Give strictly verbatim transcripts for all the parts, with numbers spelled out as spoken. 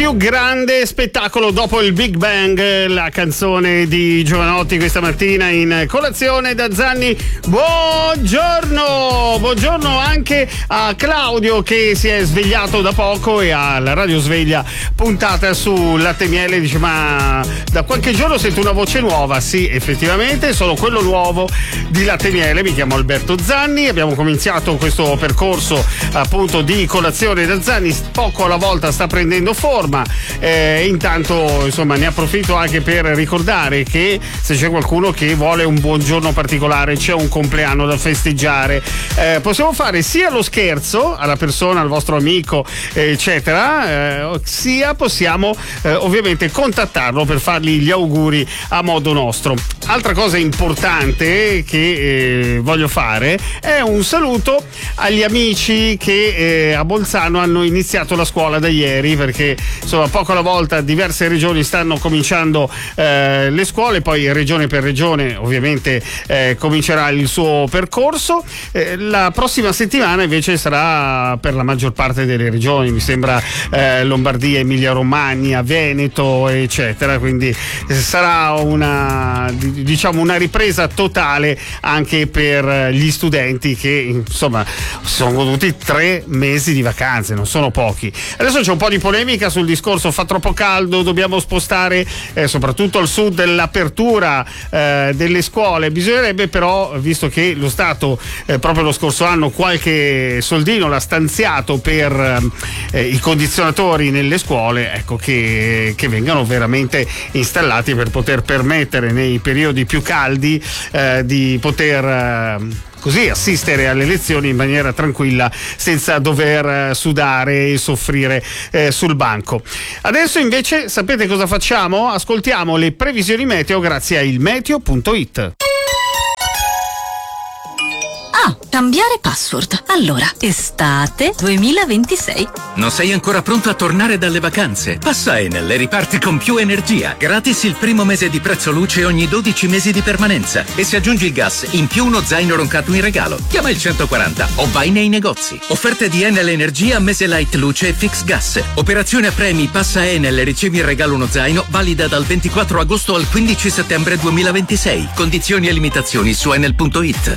più grande spettacolo dopo il Big Bang, la canzone di Jovanotti questa mattina in Colazione da Zanni. Buongiorno, buongiorno anche a Claudio che si è svegliato da poco e ha la radio sveglia puntata su Latte e Miele. Dice: ma da qualche giorno sento una voce nuova. Sì, effettivamente sono quello nuovo di Latte e Miele, mi chiamo Alberto Zanni, abbiamo cominciato questo percorso appunto di Colazione da Zanni, poco alla volta sta prendendo forma. Eh, intanto insomma ne approfitto anche per ricordare che se c'è qualcuno che vuole un buongiorno particolare, c'è un compleanno da festeggiare, eh, possiamo fare sia lo scherzo alla persona, al vostro amico eccetera, eh, sia possiamo eh, ovviamente contattarlo per fargli gli auguri a modo nostro. Altra cosa importante che eh, voglio fare è un saluto agli amici che eh, a Bolzano hanno iniziato la scuola da ieri, perché insomma poco alla volta diverse regioni stanno cominciando eh, le scuole, poi regione per regione ovviamente eh, comincerà il suo percorso. Eh, la prossima settimana invece sarà per la maggior parte delle regioni, mi sembra eh, Lombardia, Emilia Romagna, Veneto eccetera, quindi eh, sarà una diciamo una ripresa totale anche per gli studenti che insomma sono goduti tre mesi di vacanze, non sono pochi. Adesso c'è un po' di polemica sul discorso: fa troppo caldo, dobbiamo spostare eh, soprattutto al sud l'apertura eh, delle scuole. Bisognerebbe però, visto che lo Stato eh, proprio lo scorso anno qualche soldino l'ha stanziato per eh, i condizionatori nelle scuole, ecco che, che vengano veramente installati per poter permettere nei periodi più caldi eh, di poter eh, così assistere alle lezioni in maniera tranquilla senza dover sudare e soffrire eh, sul banco. Adesso invece sapete cosa facciamo? Ascoltiamo le previsioni meteo grazie a il meteo punto it. Ah, cambiare password. Allora, estate duemilaventisei. Non sei ancora pronto a tornare dalle vacanze? Passa Enel e riparti con più energia. Gratis il primo mese di prezzo luce ogni dodici mesi di permanenza. E se aggiungi il gas, in più uno zaino roncato in regalo. Chiama il centoquaranta o vai nei negozi. Offerte di Enel Energia, mese light luce e fix gas. Operazione a premi, passa Enel e ricevi in regalo uno zaino, valida dal ventiquattro agosto al quindici settembre duemilaventisei. Condizioni e limitazioni su enel punto it.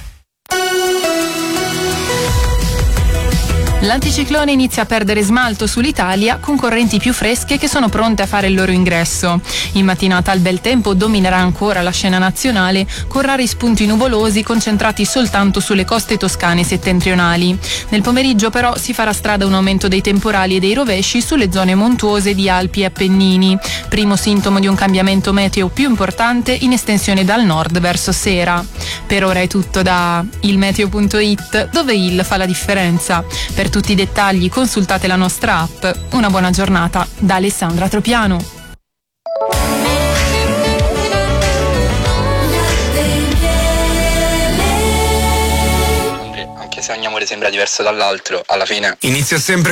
L'anticiclone inizia a perdere smalto sull'Italia con correnti più fresche che sono pronte a fare il loro ingresso. In mattinata il bel tempo dominerà ancora la scena nazionale con rari spunti nuvolosi concentrati soltanto sulle coste toscane settentrionali. Nel pomeriggio però si farà strada un aumento dei temporali e dei rovesci sulle zone montuose di Alpi e Appennini, primo sintomo di un cambiamento meteo più importante in estensione dal nord verso sera. Per ora è tutto da il meteo punto it, dove il fa la differenza. Per tutti i dettagli consultate la nostra app. Una buona giornata da Alessandra Tropiano. Anche se ogni amore sembra diverso dall'altro, alla fine inizia sempre